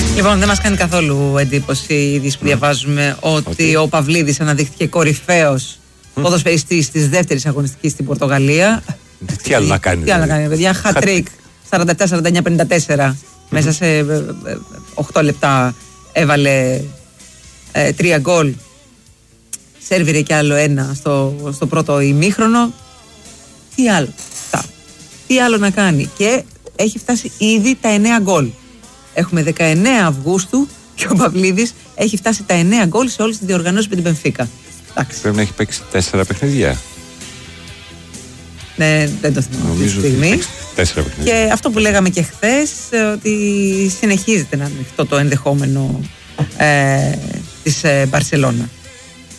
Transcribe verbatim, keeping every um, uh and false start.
Λοιπόν, δεν μας κάνει καθόλου εντύπωση η είδηση που διαβάζουμε ότι, ότι ο Παυλίδης αναδείχθηκε κορυφαίος mm. ποδοσφαιριστής της δεύτερης αγωνιστικής στην Πορτογαλία. Τι άλλο να κάνει. Τι άλλο να κάνει, παιδιά. Χατρίκ σαράντα τέσσερα σαράντα εννιά πενήντα τέσσερα. Μέσα σε οκτώ λεπτά έβαλε ε, τρία γκολ. Σέρβιρε και άλλο ένα στο, στο πρώτο ημίχρονο. Τι άλλο. Τα. Τι άλλο να κάνει. Και έχει φτάσει ήδη τα εννέα γκολ. Έχουμε δεκαεννέα Αυγούστου και ο Παυλίδης έχει φτάσει τα εννέα γκολ σε όλες τις διοργανώσεις με την Μπενφίκα. Πρέπει να έχει παίξει τέσσερα παιχνίδια. Ναι, δεν το θυμάμαι αυτή τη στιγμή. Τέσσερα παιχνίδια. Και αυτό που λέγαμε και χθες, ότι συνεχίζεται να είναι αυτό το ενδεχόμενο ε, της Μπαρσελόνα.